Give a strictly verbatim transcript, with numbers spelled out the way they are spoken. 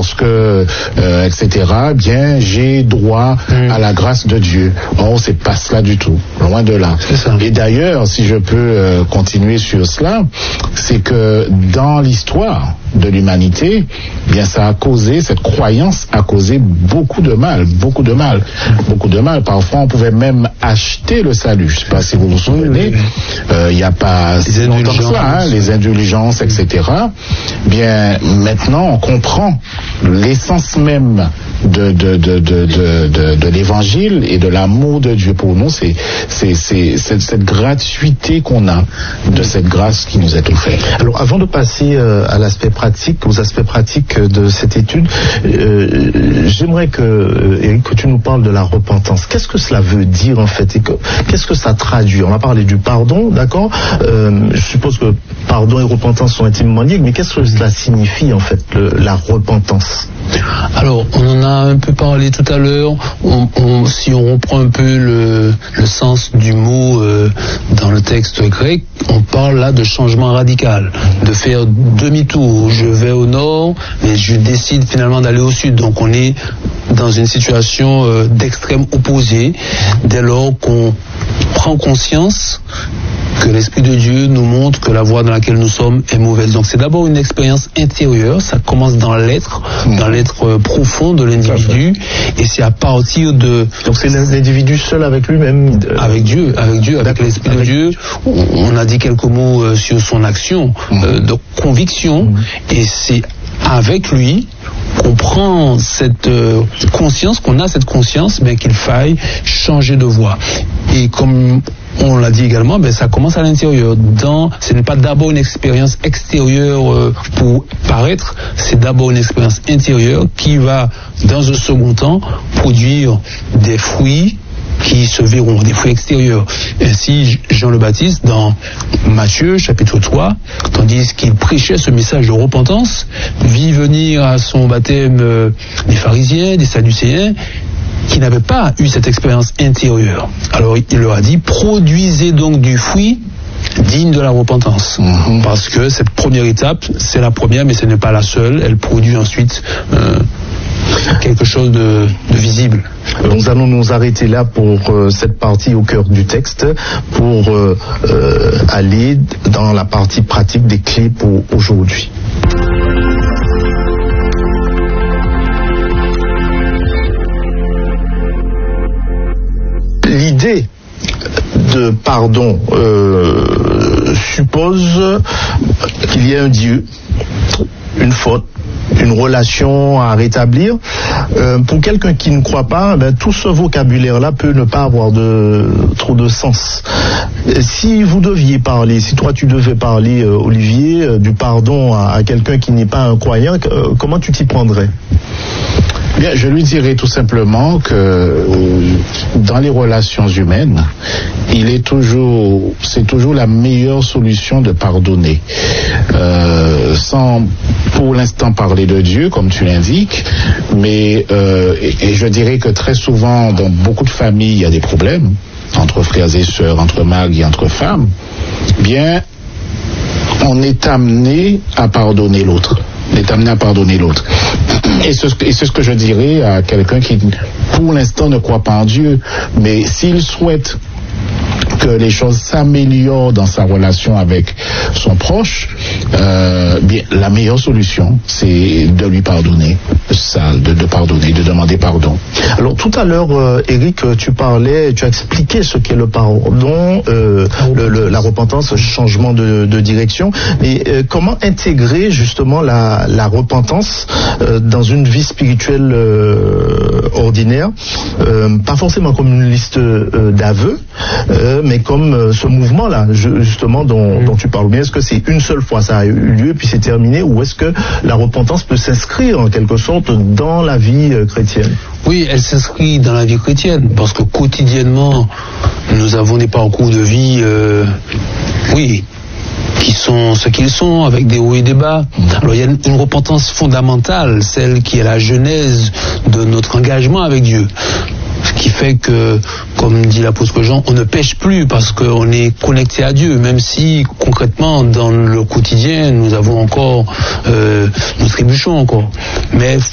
parce que, euh, et cetera, eh bien, j'ai droit mmh. à la grâce de Dieu. Or, c'est pas cela du tout. Loin de là. Et d'ailleurs, si je peux euh, continuer sur cela, c'est que dans l'histoire de l'humanité, eh bien, ça a causé, cette croyance a causé beaucoup de mal, beaucoup de mal, beaucoup de mal. Parfois, on pouvait même acheter le salut. Je ne sais pas si vous vous souvenez, euh, il n'y a pas si longtemps que ça, hein, les indulgences, et cetera. Bien, maintenant, on comprend l'essence même de, de, de, de, de, de, de l'évangile et de l'amour de Dieu pour nous. C'est, c'est, c'est, c'est cette gratuité qu'on a de cette grâce qui nous est offerte. Alors, avant de passer euh, à l'aspect pratique, aux aspects pratiques de cette étude, euh, j'aimerais que, euh, Éric, que tu nous parles de la repentance. Qu'est-ce que cela veut dire, en fait, et que, qu'est-ce que ça traduit? On a parlé du pardon, d'accord? euh, Je suppose que pardon et repentance sont intimement liés, mais qu'est-ce que cela signifie, en fait, le, la repentance? Alors, on en a un peu parlé tout à l'heure. On, on, si on reprend un peu le, le sens du mot euh, dans le texte grec, on parle là de changement radical, de faire demi-tour. Je vais au nord, mais je décide finalement d'aller au sud. Donc, on est dans une situation euh, d'extrême opposé dès lors qu'on prend conscience que l'Esprit de Dieu nous montre que la voie dans laquelle nous sommes est mauvaise. Donc c'est d'abord une expérience intérieure, ça commence dans l'être, mmh. dans l'être euh, profond de l'individu, et c'est à partir de... Donc c'est l'individu seul avec lui-même euh... Avec Dieu, avec Dieu, avec l'Esprit avec... de Dieu. On a dit quelques mots euh, sur son action, mmh. euh, de conviction, mmh. et c'est avec lui qu'on prend cette euh, conscience, qu'on a cette conscience, ben, qu'il faille changer de voie. Et comme on l'a dit également, ben, ça commence à l'intérieur. Dans, ce n'est pas d'abord une expérience extérieure euh, pour paraître, c'est d'abord une expérience intérieure qui va, dans un second temps, produire des fruits qui se verront, des fruits extérieurs. Ainsi, Jean le Baptiste, dans Matthieu, chapitre trois, tandis qu'il prêchait ce message de repentance, vit venir à son baptême euh, des pharisiens, des sadducéens, qui n'avaient pas eu cette expérience intérieure. Alors, il leur a dit, produisez donc du fruit digne de la repentance. Mmh. Parce que cette première étape, c'est la première, mais ce n'est pas la seule. Elle produit ensuite euh, quelque chose de, de visible. Nous allons nous arrêter là pour euh, cette partie au cœur du texte, pour euh, euh, aller dans la partie pratique des clés pour aujourd'hui. L'idée de pardon euh, suppose qu'il y ait un Dieu, une faute, une relation à rétablir. Euh, pour quelqu'un qui ne croit pas, ben, tout ce vocabulaire-là peut ne pas avoir de, trop de sens. Si vous deviez parler, si toi tu devais parler, euh, Olivier, euh, du pardon à, à quelqu'un qui n'est pas un croyant, euh, comment tu t'y prendrais ? Bien, je lui dirais tout simplement que euh, dans les relations humaines, il est toujours, c'est toujours la meilleure solution de pardonner, euh, sans pour l'instant parler de Dieu, comme tu l'indiques, mais euh, et, et je dirais que très souvent, dans beaucoup de familles, il y a des problèmes entre frères et sœurs, entre maris, entre femmes. Bien, on est amené à pardonner l'autre. On est amené à pardonner l'autre. Et c'est ce, ce que je dirais à quelqu'un qui, pour l'instant, ne croit pas en Dieu, mais s'il souhaite que les choses s'améliorent dans sa relation avec son proche, euh, bien, la meilleure solution, c'est de lui pardonner, ça, de, de pardonner, de demander pardon. Alors tout à l'heure, euh, Éric, tu parlais, tu as expliqué ce qu'est le pardon, euh, le, le, la repentance, le changement de, de direction. Mais euh, comment intégrer justement la, la repentance euh, dans une vie spirituelle euh, ordinaire, euh, pas forcément comme une liste euh, d'aveux, euh, mais comme euh, ce mouvement-là, justement, dont, mmh. dont tu parles bien. Est-ce que c'est une seule fois ça a eu lieu, puis c'est terminé, ou est-ce que la repentance peut s'inscrire en quelque sorte dans la vie euh, chrétienne ? Oui, elle s'inscrit dans la vie chrétienne, parce que quotidiennement, nous avons des parcours de vie, euh, oui, qui sont ce qu'ils sont, avec des hauts et des bas. Alors il y a une, une repentance fondamentale, celle qui est la genèse de notre engagement avec Dieu. Ce qui fait que, comme dit l'apôtre Jean, on ne pêche plus parce qu'on est connecté à Dieu, même si concrètement dans le quotidien nous avons encore, euh, nous trébuchons encore. Mais